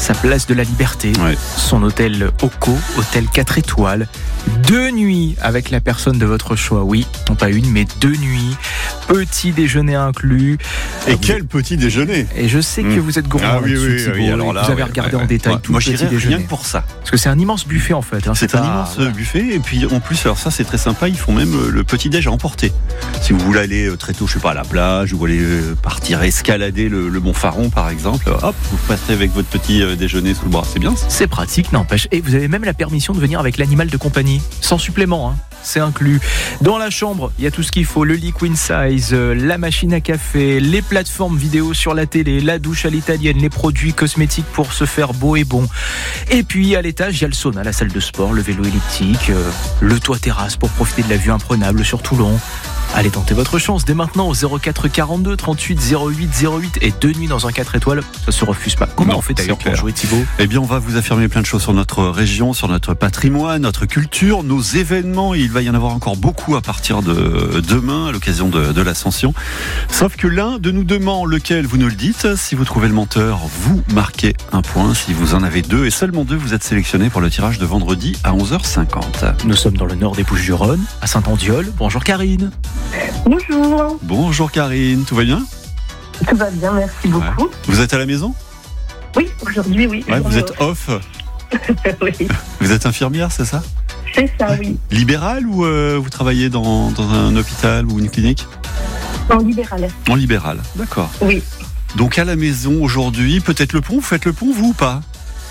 sa place de la Liberté, son hôtel Oco, hôtel 4 étoiles. 2 nuits avec la personne de votre choix, oui, non pas une, mais 2 nuits. Petit déjeuner inclus. Et quel petit déjeuner! Et je sais que vous êtes gourmand là-dessus, Thibaut, alors là, vous avez regardé en détail tout moi, le petit j'irais déjeuner. rien que pour ça. Parce que c'est un immense buffet en fait. C'est un immense buffet, et puis en plus, alors ça c'est très sympa, ils font même le petit déj à emporter. Si vous voulez aller très tôt, je sais pas, à la plage, ou vous voulez partir escalader le Mont Faron par exemple, hop, vous passez avec votre petit déjeuner sous le bras, c'est bien ça. C'est pratique, n'empêche. Et vous avez même la permission de venir avec l'animal de compagnie, sans supplément, hein. C'est inclus. Dans la chambre, il y a tout ce qu'il faut, le lit queen size, la machine à café, les plateformes vidéo sur la télé, la douche à l'italienne, les produits cosmétiques pour se faire beau et bon. Et puis à l'étage, il y a le sauna, la salle de sport, le vélo elliptique, le toit terrasse pour profiter de la vue imprenable sur Toulon. Allez tenter votre chance dès maintenant au 04 42 38 08 08 et 2 nuits dans un 4 étoiles, ça se refuse pas. Comment on fait d'ailleurs pour jouer, Thibaut? Eh bien, on va vous affirmer plein de choses sur notre région, sur notre patrimoine, notre culture, nos événements. Il va y en avoir encore beaucoup à partir de demain, à l'occasion de l'Ascension. Sauf que l'un de nous demande lequel, vous nous le dites. Si vous trouvez le menteur, vous marquez un point. Si vous en avez 2 et seulement 2, vous êtes sélectionné pour le tirage de vendredi à 11h50. Nous sommes dans le nord des Bouches-du-Rhône, à Saint-Andiol. Bonjour Karine. Bonjour. Bonjour Karine, tout va bien? Tout va bien, merci beaucoup. Vous êtes à la maison? Oui, aujourd'hui, oui. Vous êtes off? Oui, Vous êtes infirmière, c'est ça? c'est ça, oui. Libéral ou vous travaillez dans un hôpital ou une clinique? En libéral. En libéral, d'accord. Oui. Donc à la maison aujourd'hui, peut-être le pont, vous faites le pont vous ou pas?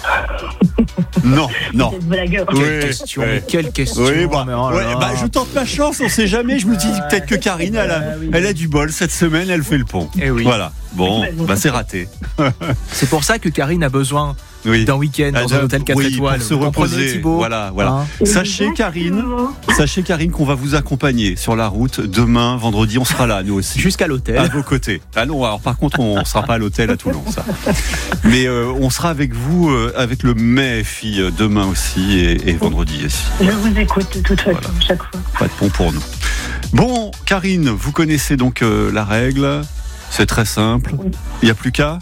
Non. Vous êtes blagueur. Quelle question. Oui, mais oh là là. je tente ma chance, on sait jamais. Je me dis peut-être que Karine, elle a du bol. Cette semaine, elle fait le pont. Eh oui. Voilà. Bon, c'est raté. C'est pour ça que Karine a besoin d'un week-end dans un hôtel 4 étoiles. Pour se reposer. Thibaut, voilà. Hein? Sachez Karine qu'on va vous accompagner sur la route demain, vendredi. On sera là, nous aussi. Jusqu'à l'hôtel. À vos côtés. Ah non, alors par contre, on ne sera pas à l'hôtel à Toulon, ça. Mais on sera avec vous, avec le MEFI demain aussi et vendredi aussi. Je vous écoute de toute façon, chaque fois. Pas de pont pour nous. Bon, Karine, vous connaissez donc la règle. C'est très simple. Il n'y a plus qu'à.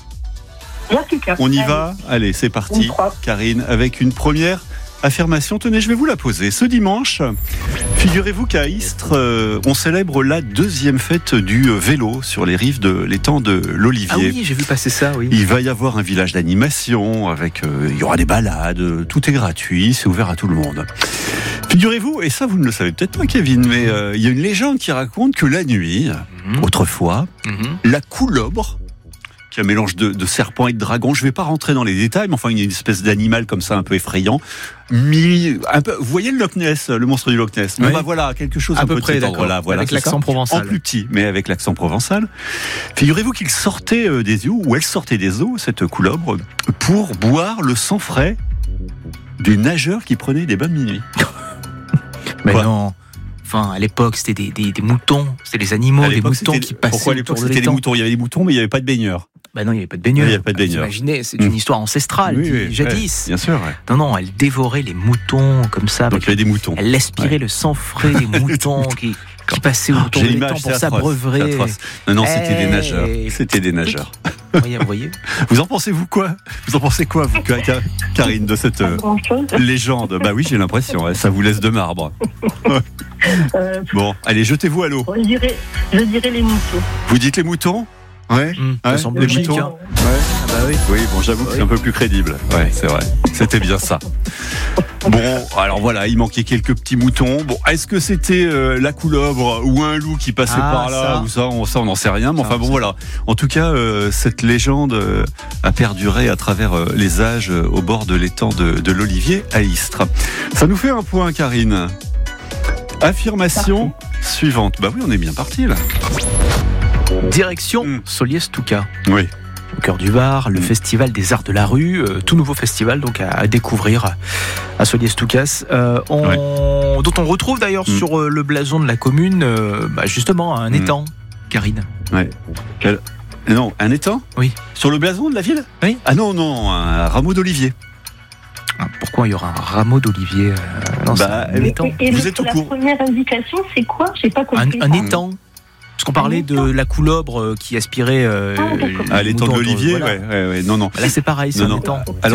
On y va? Allez, c'est parti. Karine, avec une première affirmation. Tenez, je vais vous la poser. Ce dimanche, figurez-vous qu'à Istres, on célèbre la 2e fête du vélo sur les rives de l'étang de l'Olivier. Ah oui, j'ai vu passer ça, oui. Il va y avoir un village d'animation, avec, il y aura des balades, tout est gratuit, c'est ouvert à tout le monde. Figurez-vous, et ça vous ne le savez peut-être pas Kevin, mais il y a une légende qui raconte que la nuit, autrefois, la coulobre, qui est un mélange de serpent et de dragon. Je ne vais pas rentrer dans les détails, mais enfin, il y a une espèce d'animal comme ça, un peu effrayant. Vous voyez le Loch Ness, le monstre du Loch Ness? Oui. Voilà, quelque chose à un peu peu près, d'accord. Voilà, avec l'accent provençal. En plus petit, mais avec l'accent provençal. Figurez-vous qu'il sortait des eaux, ou elle sortait des eaux, cette coulobre, pour boire le sang frais des nageurs qui prenaient des bains de minuit. Mais non. Enfin, à l'époque, c'était des moutons, c'était des animaux, des moutons qui passaient. Pourquoi à l'époque c'était des moutons? Il y avait des moutons, mais il n'y avait pas de baigneurs. Bah non, il n'y avait pas de baigneurs. Il n'y avait pas de baigneurs. Imaginez, c'est une histoire ancestrale, jadis. Bien sûr. Non, elle dévorait les moutons comme ça. Donc il y avait des moutons. Elle aspirait le sang frais des moutons qui passaient autour de l'étang pour s'abreuver. Non, c'était des nageurs. C'était des nageurs. Vous voyez. Vous en pensez quoi, vous, Karine, de cette légende? Bah oui, j'ai l'impression, ça vous laisse de marbre. Bon, allez, jetez-vous à l'eau. Je dirais les moutons. Vous dites les moutons? Ouais. Ça semble logique. Moutons. Ah bah oui. Oui, bon, j'avoue que c'est un peu plus crédible. Ouais, c'est vrai. C'était bien ça. Bon, alors voilà, il manquait quelques petits moutons. Bon, est-ce que c'était la coulobre ou un loup qui passait par là, ou ça, on n'en sait rien. Mais enfin bon, voilà. En tout cas, cette légende a perduré à travers les âges au bord de l'étang de l'Olivier à Istres. Ça nous fait un point, Karine. Affirmation suivante. Bah oui, on est bien parti là. Direction Soliez-Touka. Oui. Au cœur du Var, le festival des arts de la rue, tout nouveau festival donc à découvrir à Soliez-Toukas, dont on retrouve d'ailleurs sur le blason de la commune, justement un étang, Karine. Ouais. Non, un étang? Oui. Sur le blason de la ville? Oui. Ah non, un rameau d'olivier. Pourquoi il y aura un rameau d'olivier un étang? Vous êtes au courant? La première indication, c'est quoi? J'ai pas compris. Un étang. Parce qu'on parlait de la coulobre qui aspirait à l'étang de l'Olivier, voilà. ouais. Non. Là, c'est pareil, c'est un étang. Alors,